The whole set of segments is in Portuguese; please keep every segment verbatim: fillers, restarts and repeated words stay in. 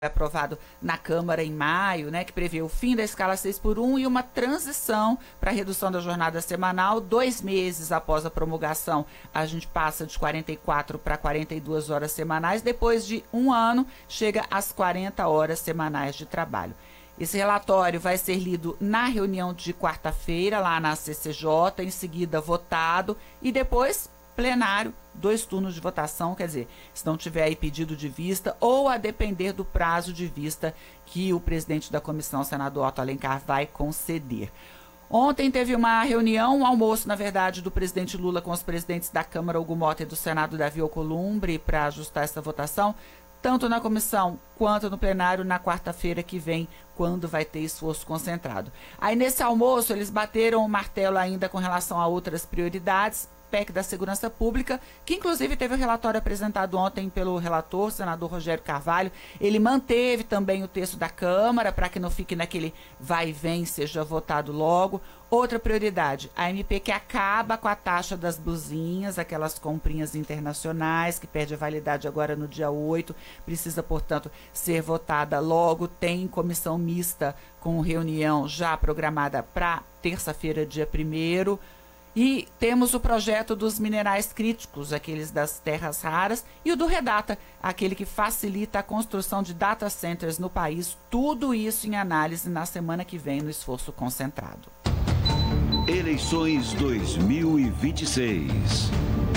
aprovado na Câmara em maio, né, que prevê o fim da escala seis por um e uma transição para a redução da jornada semanal. Dois meses após a promulgação, a gente passa de quarenta e quatro para quarenta e duas horas semanais. Depois de um ano, chega às quarenta horas semanais de trabalho. Esse relatório vai ser lido na reunião de quarta-feira, lá na C C J, em seguida votado e depois plenário, dois turnos de votação, quer dizer, se não tiver aí pedido de vista ou a depender do prazo de vista que o presidente da comissão, senador Otto Alencar, vai conceder. Ontem teve uma reunião, um almoço, na verdade, do presidente Lula com os presidentes da Câmara, Hugo Mota, e do Senado, Davi Alcolumbre, para ajustar essa votação, tanto na comissão quanto no plenário na quarta-feira que vem, quando vai ter esforço concentrado. Aí nesse almoço eles bateram o martelo ainda com relação a outras prioridades, P E C da Segurança Pública, que inclusive teve o relatório apresentado ontem pelo relator, senador Rogério Carvalho. Ele manteve também o texto da Câmara para que não fique naquele vai e vem, seja votado logo. Outra prioridade, a M P que acaba com a taxa das blusinhas, aquelas comprinhas internacionais, que perde a validade agora no dia oito, precisa, portanto, ser votada logo. Tem comissão mista com reunião já programada para terça-feira, dia primeiro. E temos o projeto dos minerais críticos, aqueles das terras raras, e o do Redata, aquele que facilita a construção de data centers no país. Tudo isso em análise na semana que vem no esforço concentrado. Eleições dois mil e vinte e seis.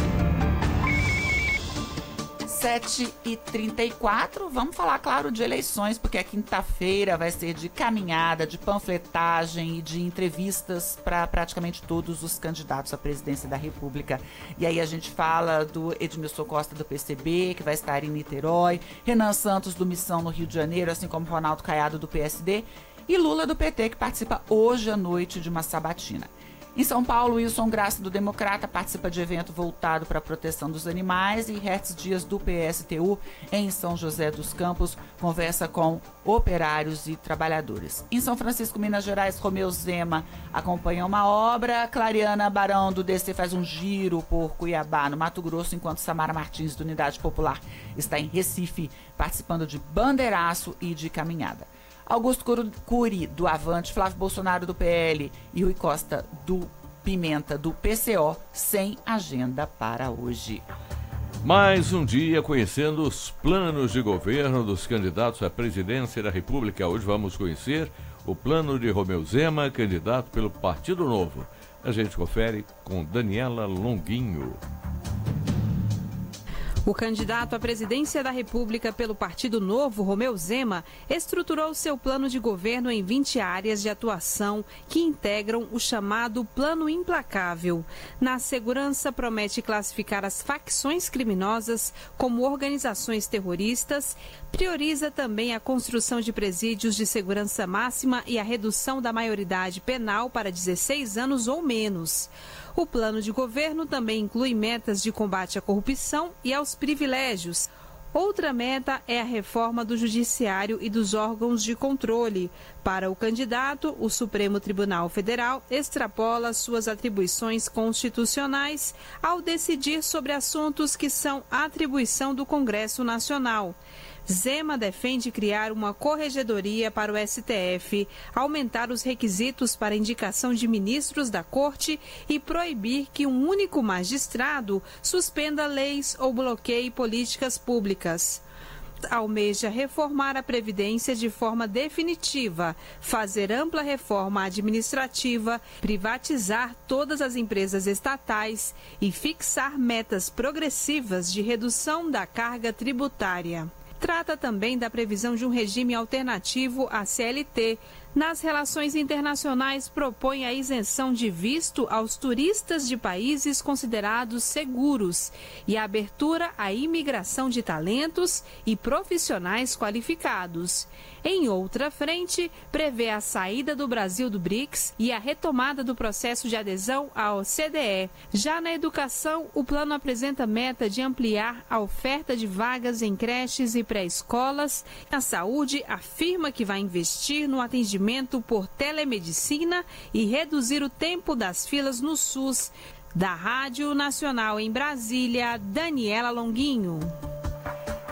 sete e trinta e quatro, vamos falar, claro, de eleições, porque a quinta-feira vai ser de caminhada, de panfletagem e de entrevistas para praticamente todos os candidatos à presidência da República. E aí a gente fala do Edmilson Costa do P C B, que vai estar em Niterói, Renan Santos do Missão no Rio de Janeiro, assim como Ronaldo Caiado do P S D, e Lula do P T, que participa hoje à noite de uma sabatina. Em São Paulo, Wilson Graça, do Democrata, participa de evento voltado para a proteção dos animais, e Hertz Dias, do P S T U, em São José dos Campos, conversa com operários e trabalhadores. Em São Francisco, Minas Gerais, Romeu Zema acompanha uma obra, Clariana Barão, do D C, faz um giro por Cuiabá, no Mato Grosso, enquanto Samara Martins, do Unidade Popular, está em Recife, participando de bandeiraço e de caminhada. Augusto Cury, do Avante, Flávio Bolsonaro, do P L, e Rui Costa, do Pimenta, do P C O, sem agenda para hoje. Mais um dia conhecendo os planos de governo dos candidatos à presidência da República. Hoje vamos conhecer o plano de Romeu Zema, candidato pelo Partido Novo. A gente confere com Daniela Longuinho. O candidato à presidência da República pelo Partido Novo, Romeu Zema, estruturou seu plano de governo em vinte áreas de atuação que integram o chamado Plano Implacável. Na segurança, promete classificar as facções criminosas como organizações terroristas, prioriza também a construção de presídios de segurança máxima e a redução da maioridade penal para dezesseis anos ou menos. O plano de governo também inclui metas de combate à corrupção e aos privilégios. Outra meta é a reforma do Judiciário e dos órgãos de controle. Para o candidato, o Supremo Tribunal Federal extrapola suas atribuições constitucionais ao decidir sobre assuntos que são atribuição do Congresso Nacional. Zema defende criar uma corregedoria para o S T F, aumentar os requisitos para indicação de ministros da Corte e proibir que um único magistrado suspenda leis ou bloqueie políticas públicas. Almeja reformar a Previdência de forma definitiva, fazer ampla reforma administrativa, privatizar todas as empresas estatais e fixar metas progressivas de redução da carga tributária. Trata também da previsão de um regime alternativo à C L T. Nas relações internacionais, propõe a isenção de visto aos turistas de países considerados seguros e a abertura à imigração de talentos e profissionais qualificados. Em outra frente, prevê a saída do Brasil do BRICS e a retomada do processo de adesão à O C D E. Já na educação, o plano apresenta meta de ampliar a oferta de vagas em creches e pré-escolas. Na saúde, afirma que vai investir no atendimento por telemedicina e reduzir o tempo das filas no SUS. Da Rádio Nacional em Brasília, Daniela Longuinho.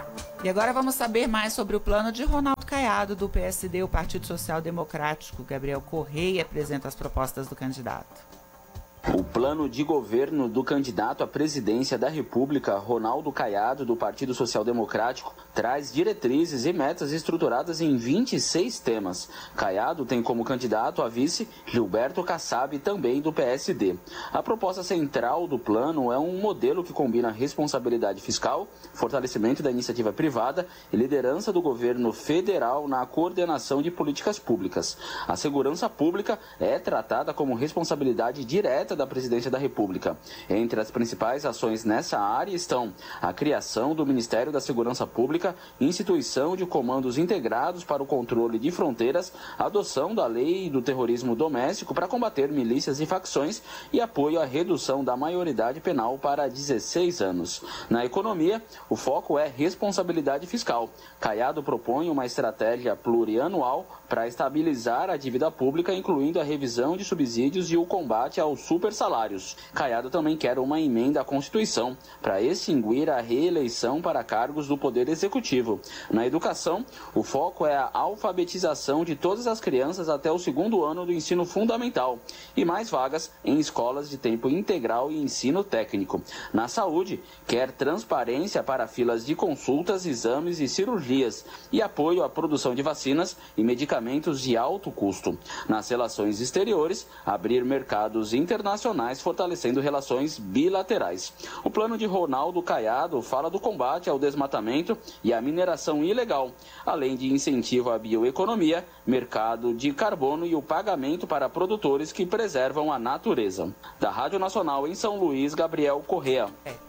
E agora vamos saber mais sobre o plano de Ronaldo Caiado, do P S D, o Partido Social Democrático. Gabriel Correia apresenta as propostas do candidato. O plano de governo do candidato à presidência da República, Ronaldo Caiado, do Partido Social Democrático, traz diretrizes e metas estruturadas em vinte e seis temas. Caiado tem como candidato a vice Gilberto Kassab, também do P S D. A proposta central do plano é um modelo que combina responsabilidade fiscal, fortalecimento da iniciativa privada e liderança do governo federal na coordenação de políticas públicas. A segurança pública é tratada como responsabilidade direta da Presidência da República. Entre as principais ações nessa área estão a criação do Ministério da Segurança Pública, instituição de comandos integrados para o controle de fronteiras, adoção da lei do terrorismo doméstico para combater milícias e facções e apoio à redução da maioridade penal para dezesseis anos. Na economia, o foco é responsabilidade fiscal. Caiado propõe uma estratégia plurianual para estabilizar a dívida pública, incluindo a revisão de subsídios e o combate aos supersalários. Caiado também quer uma emenda à Constituição para extinguir a reeleição para cargos do Poder Executivo. Na educação, o foco é a alfabetização de todas as crianças até o segundo ano do ensino fundamental e mais vagas em escolas de tempo integral e ensino técnico. Na saúde, quer transparência para filas de consultas, exames e cirurgias e apoio à produção de vacinas e medicamentos de alto custo. Nas relações exteriores, abrir mercados internacionais, fortalecendo relações bilaterais. O plano de Ronaldo Caiado fala do combate ao desmatamento e à mineração ilegal, além de incentivo à bioeconomia, mercado de carbono e o pagamento para produtores que preservam a natureza. Da Rádio Nacional em São Luís, Gabriel Correia.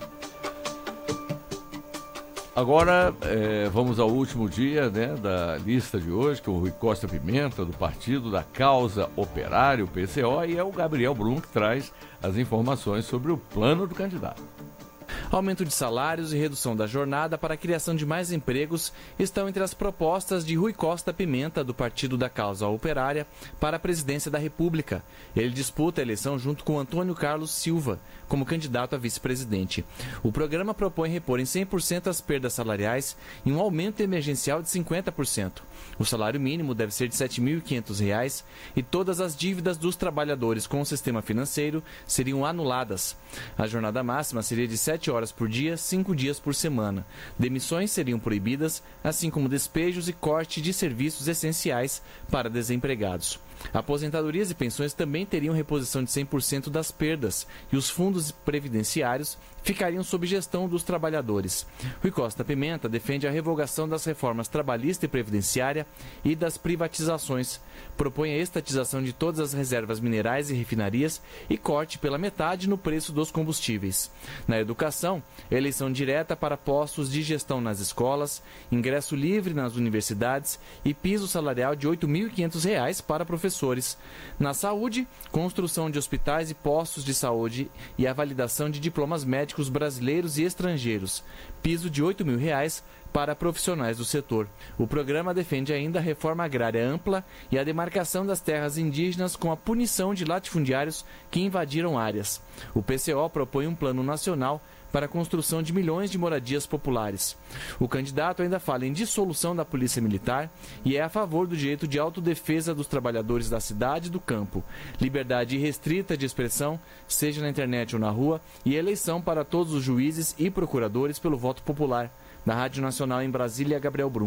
Agora, é, vamos ao último dia, né, da lista de hoje, que é o Rui Costa Pimenta, do Partido da Causa Operária, o P C O, e é o Gabriel Brum que traz as informações sobre o plano do candidato. Aumento de salários e redução da jornada para a criação de mais empregos estão entre as propostas de Rui Costa Pimenta, do Partido da Causa Operária, para a presidência da República. Ele disputa a eleição junto com Antônio Carlos Silva, como candidato a vice-presidente. O programa propõe repor em cem por cento as perdas salariais e um aumento emergencial de cinquenta por cento. O salário mínimo deve ser de sete mil e quinhentos reais e todas as dívidas dos trabalhadores com o sistema financeiro seriam anuladas. A jornada máxima seria de sete horas por dia, cinco dias por semana. Demissões seriam proibidas, assim como despejos e corte de serviços essenciais para desempregados. Aposentadorias e pensões também teriam reposição de cem por cento das perdas e os fundos previdenciários ficariam sob gestão dos trabalhadores. Rui Costa Pimenta defende a revogação das reformas trabalhista e previdenciária e das privatizações. Propõe a estatização de todas as reservas minerais e refinarias e corte pela metade no preço dos combustíveis. Na educação, eleição direta para postos de gestão nas escolas, ingresso livre nas universidades e piso salarial de oito mil e quinhentos reais para professores. Na saúde, construção de hospitais e postos de saúde e a validação de diplomas médicos brasileiros e estrangeiros. Piso de oito mil reais para profissionais do setor. O programa defende ainda a reforma agrária ampla e a demarcação das terras indígenas com a punição de latifundiários que invadiram áreas. O P C O propõe um plano nacional para a construção de milhões de moradias populares. O candidato ainda fala em dissolução da Polícia Militar e é a favor do direito de autodefesa dos trabalhadores da cidade e do campo, liberdade irrestrita de expressão, seja na internet ou na rua, e eleição para todos os juízes e procuradores pelo voto popular. Da Rádio Nacional em Brasília, Gabriel Brum.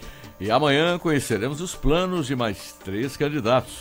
E amanhã conheceremos os planos de mais três candidatos.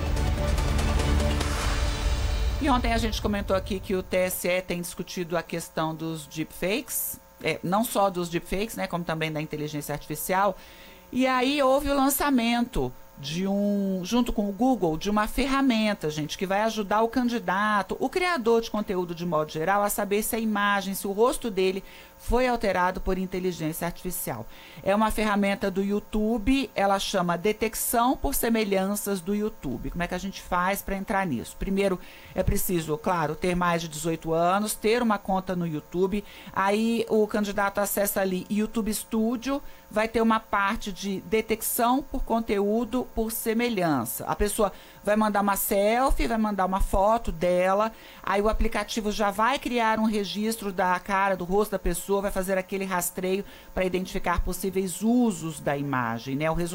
E ontem a gente comentou aqui que o T S E tem discutido a questão dos deepfakes, é, não só dos deepfakes, né, como também da inteligência artificial. E aí houve o lançamento de um, junto com o Google, de uma ferramenta, gente, que vai ajudar o candidato, o criador de conteúdo de modo geral, a saber se a imagem, se o rosto dele foi alterado por inteligência artificial. É uma ferramenta do YouTube, ela chama Detecção por Semelhanças do YouTube. Como é que a gente faz para entrar nisso? Primeiro, é preciso, claro, ter mais de dezoito anos, ter uma conta no YouTube, aí o candidato acessa ali YouTube Studio, vai ter uma parte de detecção por conteúdo por semelhança. A pessoa vai mandar uma selfie, vai mandar uma foto dela, aí o aplicativo já vai criar um registro da cara, do rosto da pessoa, pessoa vai fazer aquele rastreio para identificar possíveis usos da imagem, né? O